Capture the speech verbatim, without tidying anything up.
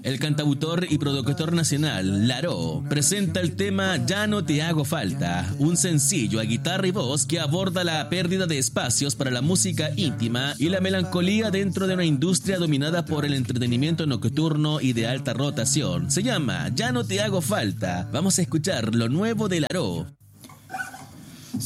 El cantautor y productor nacional, Laró, presenta el tema Ya no te hago falta, un sencillo a guitarra y voz que aborda la pérdida de espacios para la música íntima y la melancolía dentro de una industria dominada por el entretenimiento nocturno y de alta rotación. Se llama Ya no te hago falta. Vamos a escuchar lo nuevo de Laró.